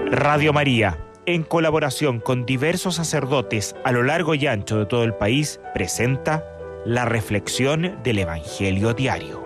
Radio María, en colaboración con diversos sacerdotes a lo largo y ancho de todo el país, presenta la reflexión del Evangelio Diario.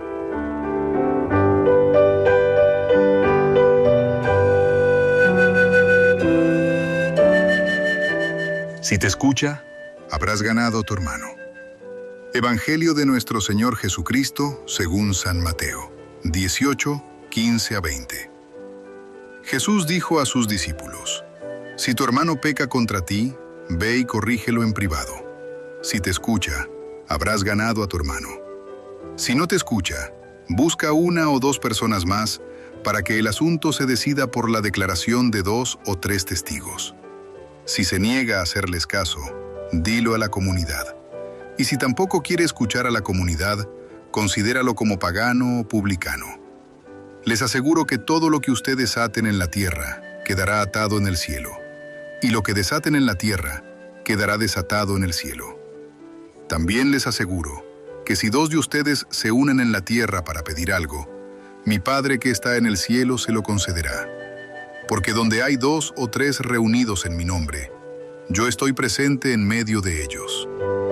Si te escucha, habrás ganado a tu hermano. Evangelio de nuestro Señor Jesucristo según San Mateo, 18, 15 a 20. Jesús dijo a sus discípulos: si tu hermano peca contra ti, ve y corrígelo en privado. Si te escucha, habrás ganado a tu hermano. Si no te escucha, busca una o dos personas más para que el asunto se decida por la declaración de 2 o 3 testigos. Si se niega a hacerles caso, dilo a la comunidad. Y si tampoco quiere escuchar a la comunidad, considéralo como pagano o publicano. Les aseguro que todo lo que ustedes aten en la tierra quedará atado en el cielo, y lo que desaten en la tierra quedará desatado en el cielo. También les aseguro que si 2 de ustedes se unen en la tierra para pedir algo, mi Padre que está en el cielo se lo concederá. Porque donde hay 2 o 3 reunidos en mi nombre, yo estoy presente en medio de ellos.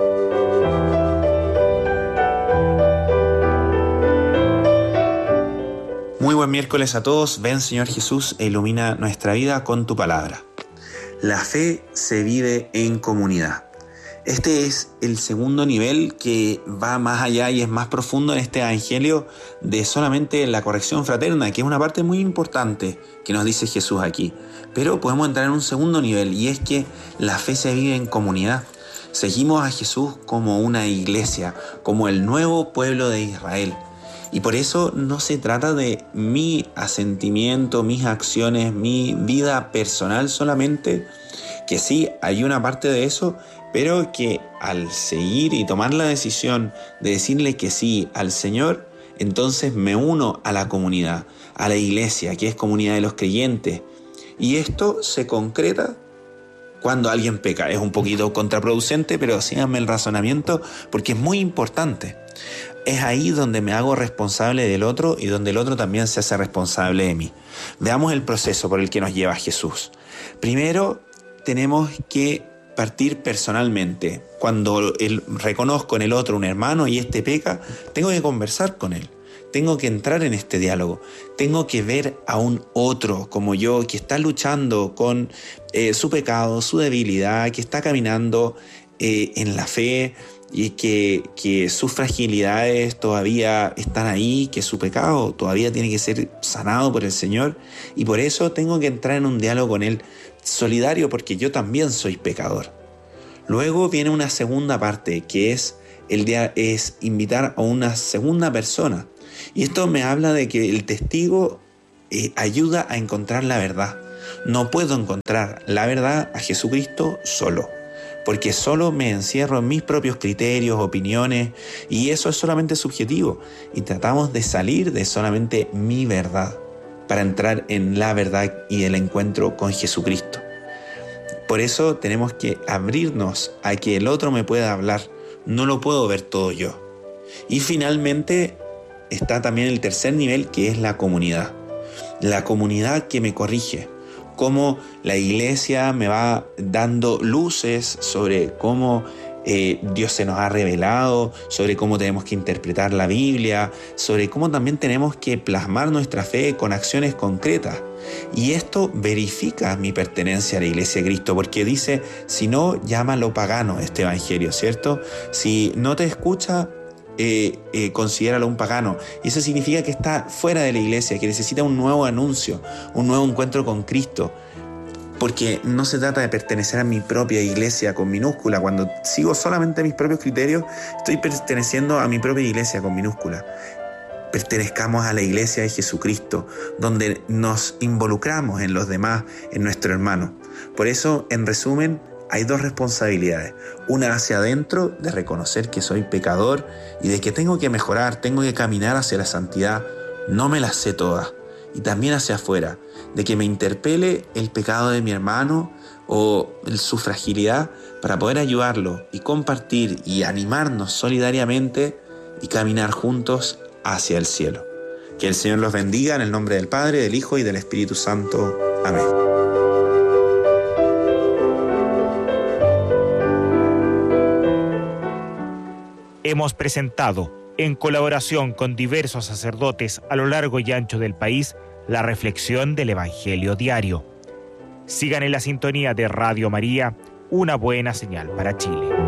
Muy buen miércoles a todos. Ven, Señor Jesús, e ilumina nuestra vida con tu palabra. La fe se vive en comunidad. Este es el segundo nivel que va más allá y es más profundo en este evangelio de solamente la corrección fraterna, que es una parte muy importante que nos dice Jesús aquí. Pero podemos entrar en un segundo nivel, y es que la fe se vive en comunidad. Seguimos a Jesús como una iglesia, como el nuevo pueblo de Israel. Y por eso no se trata de mi asentimiento, mis acciones, mi vida personal solamente, que sí, hay una parte de eso, pero que al seguir y tomar la decisión de decirle que sí al Señor, entonces me uno a la comunidad, a la iglesia, que es comunidad de los creyentes. Y esto se concreta cuando alguien peca. Es un poquito contraproducente, pero síganme el razonamiento porque es muy importante. Es ahí donde me hago responsable del otro y donde el otro también se hace responsable de mí. Veamos el proceso por el que nos lleva Jesús. Primero, tenemos que partir personalmente. Cuando reconozco en el otro un hermano y este peca, tengo que conversar con él. Tengo que entrar en este diálogo. Tengo que ver a un otro como yo que está luchando con su pecado, su debilidad, que está caminando en la fe y que sus fragilidades todavía están ahí, que su pecado todavía tiene que ser sanado por el Señor. Y por eso tengo que entrar en un diálogo con él solidario, porque yo también soy pecador. Luego viene una segunda parte, que es invitar a una segunda persona. Y esto me habla de que el testigo ayuda a encontrar la verdad. No puedo encontrar la verdad a Jesucristo solo, porque solo me encierro en mis propios criterios, opiniones, y eso es solamente subjetivo. Y tratamos de salir de solamente mi verdad para entrar en la verdad y el encuentro con Jesucristo. Por eso tenemos que abrirnos a que el otro me pueda hablar. No lo puedo ver todo yo. Y finalmente está también el tercer nivel, que es la comunidad. La comunidad que me corrige. Cómo la iglesia me va dando luces sobre cómo Dios se nos ha revelado, sobre cómo tenemos que interpretar la Biblia, sobre cómo también tenemos que plasmar nuestra fe con acciones concretas. Y esto verifica mi pertenencia a la Iglesia de Cristo, porque dice, si no, llámalo pagano este evangelio, ¿cierto? Si no te escucha, considéralo un pagano. Y eso significa que está fuera de la iglesia, que necesita un nuevo anuncio, un nuevo encuentro con Cristo. Porque no se trata de pertenecer a mi propia iglesia con minúscula. Cuando sigo solamente mis propios criterios, estoy perteneciendo a mi propia iglesia con minúscula. Pertenezcamos a la iglesia de Jesucristo, donde nos involucramos en los demás, en nuestro hermano. Por eso, en resumen, hay 2 responsabilidades. Una hacia adentro, de reconocer que soy pecador y de que tengo que mejorar, tengo que caminar hacia la santidad. No me las sé todas. Y también hacia afuera, de que me interpele el pecado de mi hermano o su fragilidad para poder ayudarlo y compartir y animarnos solidariamente y caminar juntos hacia el cielo. Que el Señor los bendiga en el nombre del Padre, del Hijo y del Espíritu Santo. Amén. Hemos presentado, en colaboración con diversos sacerdotes a lo largo y ancho del país, la reflexión del Evangelio diario. Sigan en la sintonía de Radio María, una buena señal para Chile.